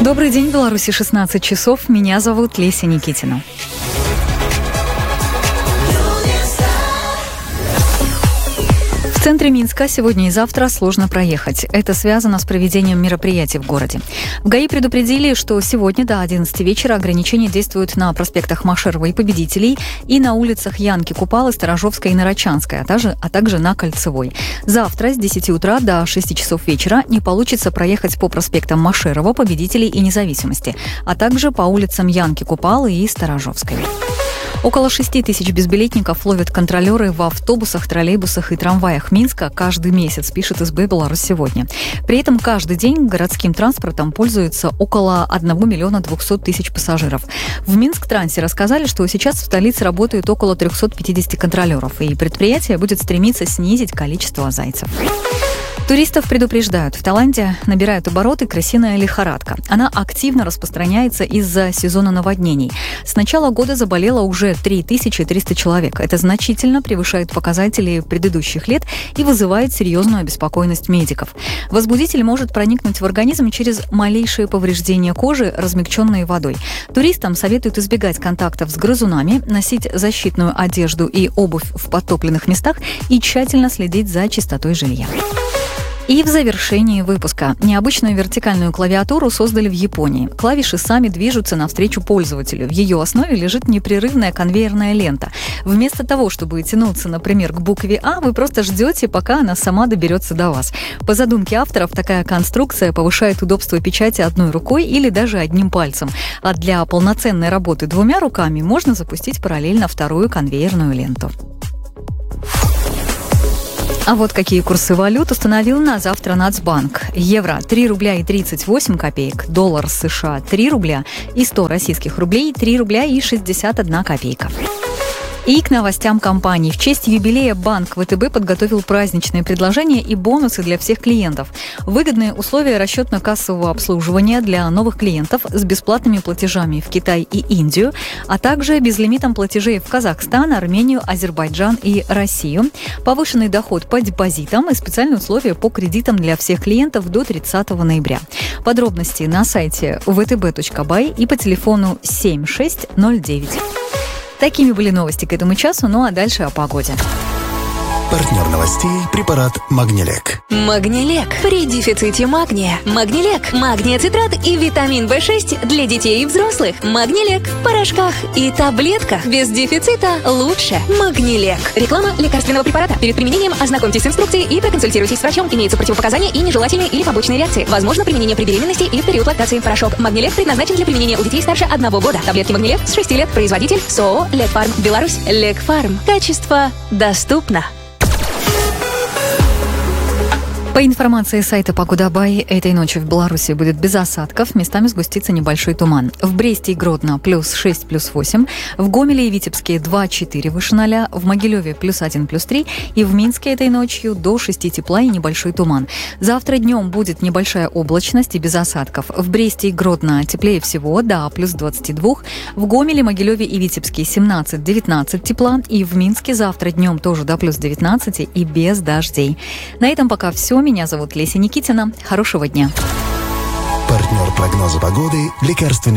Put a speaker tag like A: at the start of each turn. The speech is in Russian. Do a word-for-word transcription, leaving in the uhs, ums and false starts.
A: Добрый день, Беларуси, шестнадцать часов. Меня зовут Леся Никитина. В центре Минска сегодня и завтра сложно проехать. Это связано с проведением мероприятий в городе. В ГАИ предупредили, что сегодня до одиннадцати вечера ограничения действуют на проспектах Машерова и Победителей и на улицах Янки Купалы, Сторожовской и Нарочанской, а также, а также на Кольцевой. Завтра с десяти утра до шести часов вечера не получится проехать по проспектам Машерова, Победителей и Независимости, а также по улицам Янки Купалы и Сторожовской. Около шести тысяч безбилетников ловят контролеры в автобусах, троллейбусах и трамваях Минска каждый месяц, пишет СБ «Беларусь сегодня». При этом каждый день городским транспортом пользуются около одного миллиона двухсот тысяч пассажиров. В Минск-трансе рассказали, что сейчас в столице работают около трехсот пятидесяти контролеров, и предприятие будет стремиться снизить количество зайцев. Туристов предупреждают, в Таиланде набирают обороты крысиная лихорадка. Она активно распространяется из-за сезона наводнений. С начала года заболело уже три тысячи триста человек. Это значительно превышает показатели предыдущих лет и вызывает серьезную обеспокоенность медиков. Возбудитель может проникнуть в организм через малейшие повреждения кожи, размягченные водой. Туристам советуют избегать контактов с грызунами, носить защитную одежду и обувь в подтопленных местах и тщательно следить за чистотой жилья. И в завершении выпуска. Необычную вертикальную клавиатуру создали в Японии. Клавиши сами движутся навстречу пользователю. В ее основе лежит непрерывная конвейерная лента. Вместо того, чтобы тянуться, например, к букве А, вы просто ждете, пока она сама доберется до вас. По задумке авторов, такая конструкция повышает удобство печати одной рукой или даже одним пальцем. А для полноценной работы двумя руками можно запустить параллельно вторую конвейерную ленту. А вот какие курсы валют установил на завтра Нацбанк. Евро – три рубля и тридцать восемь копеек, доллар США – три рубля и сто российских рублей – три рубля и шестьдесят одна копейка. И к новостям компании. В честь юбилея банк ВТБ подготовил праздничные предложения и бонусы для всех клиентов. Выгодные условия расчетно-кассового обслуживания для новых клиентов с бесплатными платежами в Китай и Индию, а также безлимитом платежей в Казахстан, Армению, Азербайджан и Россию, повышенный доход по депозитам и специальные условия по кредитам для всех клиентов до тридцатого ноября. Подробности на сайте вэ тэ бэ точка бай и по телефону семь шесть ноль девять. Такими были новости к этому часу, ну а дальше о погоде.
B: Партнер новостей – препарат Магнилек.
C: Магнилек. При дефиците магния. Магнилек. Магния цитрат и витамин вэ шесть для детей и взрослых. Магнилек. В порошках и таблетках. Без дефицита лучше. Магнилек. Реклама лекарственного препарата. Перед применением ознакомьтесь с инструкцией и проконсультируйтесь с врачом. Имеются противопоказания и нежелательные или побочные реакции. Возможно применение при беременности и в период лактации. Порошок Магнилек предназначен для применения у детей старше одного года. Таблетки Магнилек с шести лет. Производитель СОО Лекфарм Беларусь. Лекфарм. Качество доступно.
A: По информации сайта Погода.бай, этой ночью в Беларуси будет без осадков, местами сгустится небольшой туман. В Бресте и Гродно плюс шесть, плюс восемь, в Гомеле и Витебске два-четыре выше ноля, в Могилеве плюс один, плюс три и в Минске этой ночью до шести тепла и небольшой туман. Завтра днем будет небольшая облачность и без осадков. В Бресте и Гродно теплее всего до плюс двадцати двух, в Гомеле, Могилеве и Витебске семнадцать-девятнадцать тепла и в Минске завтра днем тоже до плюс девятнадцати и без дождей. На этом пока все. Меня зовут Леся Никитина. Хорошего дня.
B: Партнер прогноза погоды – лекарственный